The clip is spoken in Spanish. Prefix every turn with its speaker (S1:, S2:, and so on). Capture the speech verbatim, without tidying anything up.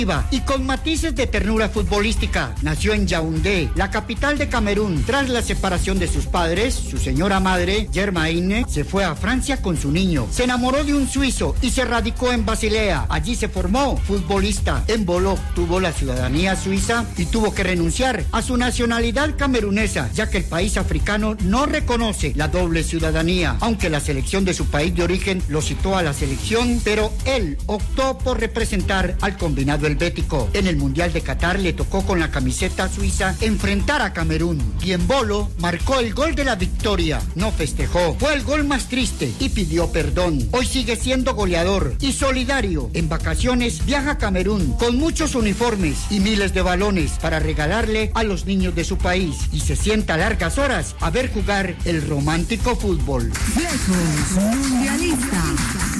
S1: y con matices de ternura futbolística. Nació en Yaoundé, la capital de Camerún. Tras la separación de sus padres, su señora madre, Germaine, se fue a Francia con su niño. Se enamoró de un suizo y se radicó en Basilea. Allí se formó futbolista. En Bolo tuvo la ciudadanía suiza y tuvo que renunciar a su nacionalidad camerunesa, ya que el país africano no reconoce la doble ciudadanía. Aunque la selección de su país de origen lo citó a la selección, pero él optó por representar al combinado helvético. En el Mundial de Qatar le tocó con la camiseta suiza enfrentar a Camerún y en Bolo marcó el gol de la victoria. No festejó, fue el gol más triste y pidió perdón. Hoy sigue siendo goleador y solidario. En vacaciones viaja a Camerún con muchos uniformes y miles de balones para regalarle a los niños de su país y se sienta largas horas a ver jugar el romántico fútbol.
S2: Flecos Mundialista.